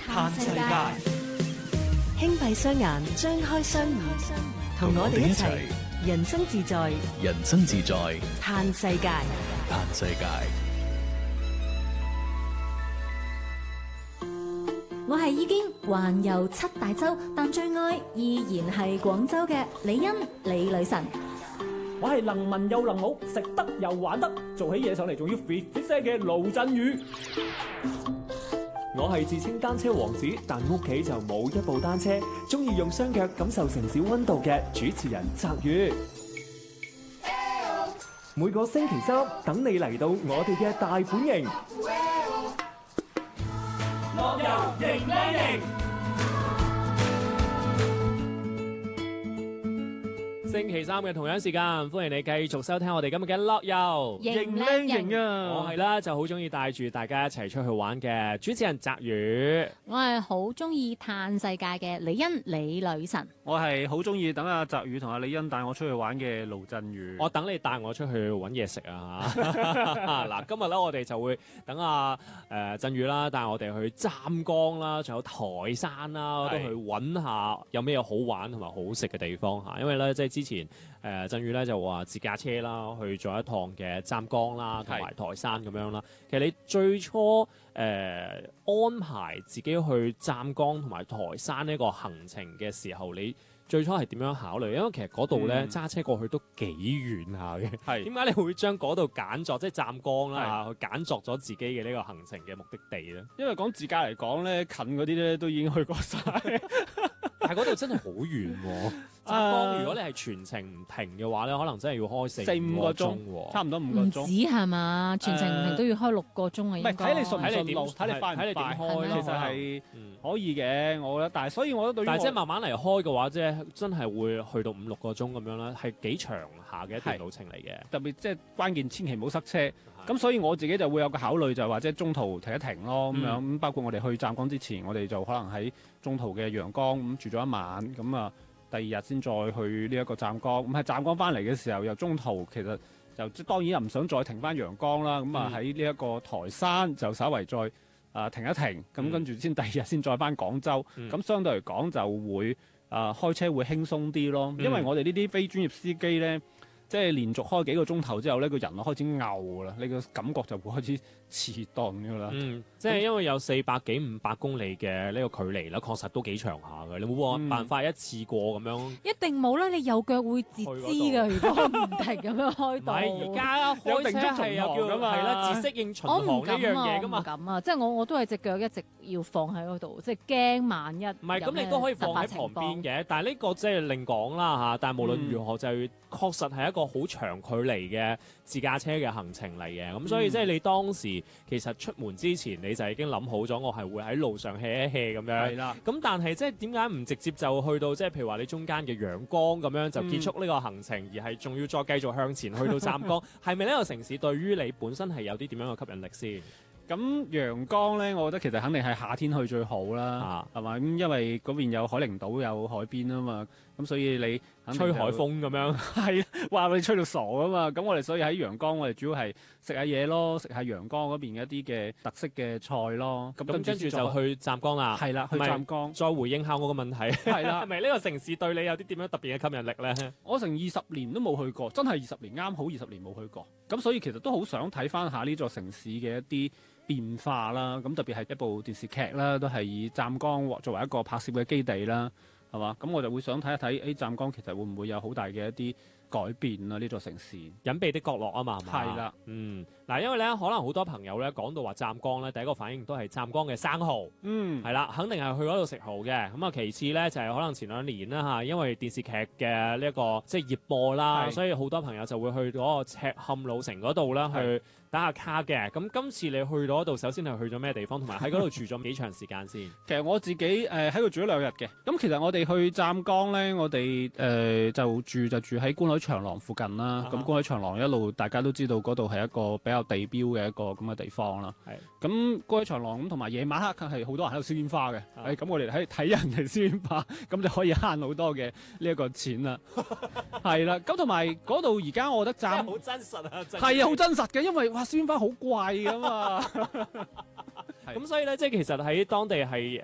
嘆世界， 輕閉雙眼，張開雙耳，同我哋一齊人生自在， 人生自在， 嘆世界。 嘆世界。 我係已經環遊7大洲，但最愛依然係廣州嘅李欣李女神。 我係能文又能武，食得又玩得，做起嘢上嚟仲要 fit 聲嘅盧振宇。我係自稱單車王子，但屋企就冇一部單車，中意用雙腳感受城市溫度嘅主持人澤宇。每個星期三等你嚟到我哋嘅大本營，樂遊迎靚營。星期三嘅同樣時間，歡迎你繼續收聽我哋今日嘅樂遊迎靚營啊！我係啦，就好中意帶住大家一齊出去玩嘅主持人澤宇。 我係好中意嘆世界嘅李欣李女神。 我係好中意等阿澤宇同阿李欣帶我出去玩嘅盧振宇。 我等你帶我出去揾嘢食啊！嗱，今日咧我哋就會等阿振宇啦，帶我哋去湛江啦，仲有台山啦，都去揾下有咩好玩同埋好食嘅地方嚇。因為咧即係之前振宇咧就話自駕車啦，去咗一趟嘅湛江啦，同埋台山咁樣啦。其實你最初安排自己去湛江同埋台山呢個行程嘅時候，你最初係點樣考慮？因為其實嗰度咧揸車過去都幾遠下嘅。係點解你會將嗰度揀作即係湛江啦去揀作咗自己嘅呢個行程嘅目的地咧？ 因為講自駕嚟講咧，近嗰啲咧都已經去過晒。 但係嗰度真係好遠喎！湛江如果你係全程唔停嘅話咧，可能真係要開4-5個鐘喎， 差唔多5個鐘。 唔止係嘛？全程唔停都要開6個鐘啊！ 唔係睇你順唔順路，睇你快唔睇你點快。 開， 其實係可以嘅，我覺得。但係所以我覺得對於但係即係慢慢嚟開嘅話，即係真係會去到5-6個鐘咁樣啦，係幾長下嘅一段路程嚟嘅。 特別即係關鍵，千祈唔好塞車。咁所以我自己就會有個考慮，就係話即係中途停一停咯，咁樣咁包括我哋去湛江之前，我哋就可能喺中途嘅陽江咁住咗一晚，咁啊第二日先再去呢一個湛江。咁喺湛江翻嚟嘅時候，又中途其實就當然又唔想再停翻陽江啦，咁啊喺呢一個台山就稍為再停一停，咁跟住先第二日先再翻廣州。咁相對嚟講就會開車會輕鬆啲咯，因為我哋呢啲非專業司機咧。即係連續開幾個鐘頭之後呢個人開始嘔啦，你個感覺就會開始遲鈍㗎啦。 即係因為有400幾500公里嘅呢個距離啦，確實都幾長下嘅。你冇辦法一次過咁樣？ 一定冇啦，你右腳會截肢㗎。如果唔停咁樣開到。 而家開車係有叫係啦，自適應巡航呢樣嘢㗎嘛。 我唔敢啊！即係我都係隻腳一直要放喺嗰度，即係驚萬一。 唔係咁，你都可以放喺旁邊嘅。但係呢個即係另講啦嚇。但係無論如何，就確實係一個好長距離嘅自駕車嘅行程嚟嘅。咁所以即係你當時其實出門之前你就已經諗好咗，我係會喺路上 hea 一 hea 咁樣。係啦。咁但係即係點解唔直接就去到即係譬如話你中間嘅陽江咁樣就結束呢個行程，而係仲要再繼續向前去到湛江？係咪呢個城市對於你本身係有啲點樣嘅吸引力先？ 咁陽江咧，我覺得其實肯定係夏天去最好啦，係嘛？咁因為嗰邊有海陵島有海邊啊嘛，咁所以你吹海風咁樣， 係話你吹到傻啊嘛！咁我哋所以喺陽江，我哋主要係食下嘢咯，食下陽江嗰邊一啲嘅特色嘅菜咯。咁跟住就去湛江啦。 係啦，去湛江。 再回應下我個問題， 係啦， 係咪呢個城市對你有啲點樣特別嘅吸引力咧？ 我成20年都冇去過，真係20年啱好20年冇去過。咁所以其實都好想睇翻下呢座城市嘅一啲變化啦，咁特別係一部電視劇啦，都係以湛江作為一個拍攝嘅基地啦，係嘛？咁我就會想睇一睇，湛江其實會唔會有好大嘅一啲改變啊？呢座城市隱秘的角落啊嘛， 係啦， 嗱，因為咧可能好多朋友咧講到話湛江咧，第一個反應都係湛江嘅生蠔，係啦，肯定係去嗰度食蠔嘅。咁啊，其次咧就係可能前2年啦嚇，因為電視劇嘅呢一個即係熱播啦，所以好多朋友就會去嗰個赤坎老城嗰度啦去打下卡嘅。咁今次你去到嗰度，首先係去咗咩地方，同埋喺嗰度住咗幾長時間先？ 其實我自己喺度住咗2日嘅。咁其實我哋去湛江咧，我哋就住喺觀海長廊附近啦。咁觀海長廊一路大家都知道嗰度係一個比較地標嘅一個咁嘅地方啦。係。咁觀海長廊咁同埋夜晚黑係好多人喺度燒煙花嘅。咁我哋喺睇人哋燒煙花，咁就可以慳好多嘅呢一個錢啦。係啦。咁同埋嗰度而家我覺得真係好真實啊！ 係啊，好真實嘅，因為燒煙花好貴㗎嘛。 咁所以咧，即係其實喺當地係